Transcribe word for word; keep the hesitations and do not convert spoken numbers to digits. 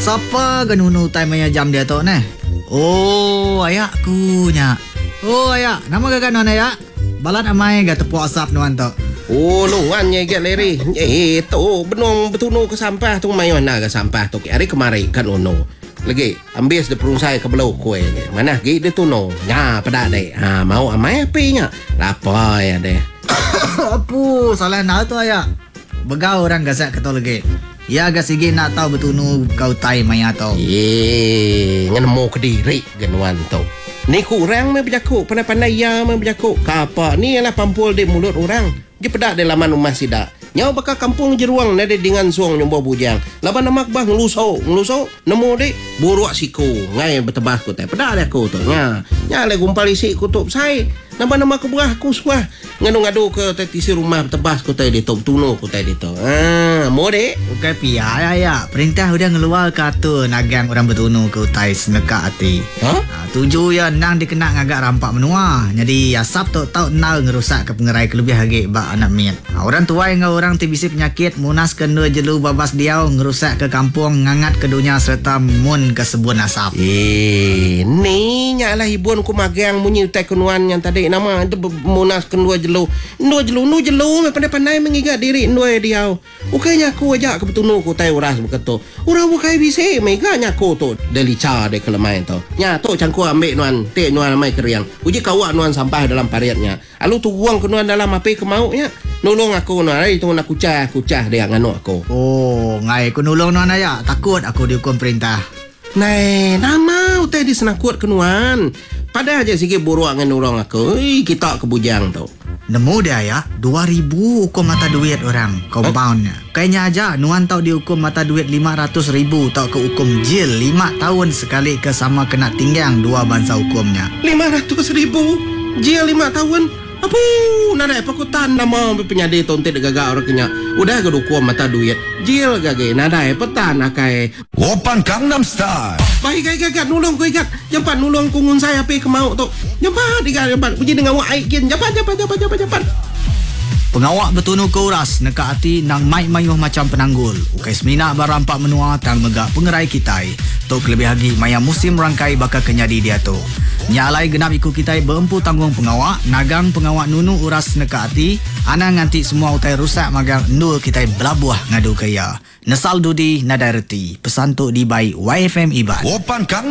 Siapa genunu time maya jam dia tu ne? Oh, ayakku nya. Oh, ayak. Nama gagak non ayak? Balat amai gak tepuk asap nuan tu. Oh, nuan nya gak leri. Eh, tu benong betunu ke sampah tu mai mana ke sampah tu. Hari kemari kan ono. Lagi ambil de perungsai ke belau kue. Mana gi de tuno. Nya pada dek. Ha, mau amai apinya. Lapa ya deh. Apu, salah nak tu ayak. Begau orang gasak kata lagi. Ya gak sigi nak tahu betunu kau tai maya tu. Eh, ngan mau ke diri genuan tu. Ni kurang me berjakuk, pandai-pandai ya me berjakuk. Kapa ni ialah pampul di mulut orang. Dia pedak di laman rumah sidak. Nyau bakal kampung jeruang nade dengan suang nyombo bujang. Laban namak bah ngeluso, ngeluso nemu dek buruak siku. Ngai betebas ku teh. Pedak dia aku tu. Nya, nya le gumpal isi kutub sai. Laban nama ku buah ku suah. Ngadu-ngadu ke tisi rumah betebas ku teh di top tuno ku teh di tu. Ah, mau dek. Bukan pia ya. Perintah udah ngeluar kata nagang orang betunu ke utai seneka hati. Ha? Ha, tuju ya nang dikena ngagak rampak menua. Jadi asap tu tau nal ngerusak ke pengerai kelebih hagi bak anak miat. Ha, orang tua yang orang tibisi penyakit munas kena jelu babas diau ngerusak ke kampung ngangat ke dunia serta mun ke sebun asap. Eh, ni nyalah ibun ku magang munyi utai kenuan yang tadi nama itu munas kendua jelu. Ndua jelu, nu jelu pandai-pandai mengigat diri ndua diau. Ukanya aku ajak ke betunu ku tai uras beketu. Urang bukai bisi meganya ku tu delica de kelemai tu. Nya tu cangku ambil nuan, te nuan mai keriang. Uji kawak nuan sampah dalam pariatnya. Alu tu buang ke nuan dalam api ke mauknya. Nolong aku nuan, ai tu nak kucah, kucah dia nganu aku. Oh, ngai ku nulung nuan ayak. Takut aku dihukum perintah. Nai, nama utai di senakut ke nuan. Pada aja sikit buruak dengan orang aku. Ui, kita ke bujang tu. Nemu dia ya, dua ribu hukum mata duit orang, compoundnya. Kayaknya aja, nuan tau dihukum mata duit lima ratus ribu, tau ke hukum jil lima tahun sekali ke sama kena tinggang dua bangsa hukumnya. lima ratus ribu? Jil lima tahun? Apa? Nada pakutan nama penyadi tonte de gaga orang kenya. Udah ke hukum mata duit. Jil gage, nada petan akai. Open Gangnam Style. Baik gage gage nulung ku ikat. Jampan nulung kungun saya api ke mau tu. Jampan diga jampan. Puji dengan wak aikin. Jampan jampan jampan jampan jampan. Pengawak betunu ke uras neka hati nang mai mayuh macam penanggul. Ukai semina barampak menua tang megak pengerai kitai. Tok lebih lagi maya musim rangkai bakal kenyadi dia tu. Nyalai genap ikut kitai berempu tanggung pengawak, nagang pengawak nunu uras neka hati, ana nganti semua utai rusak magang nul kitai belabuah ngadu kaya. Nesal dudi nadai reti. Pesan tu di by Y F M Iban. Open Gangnam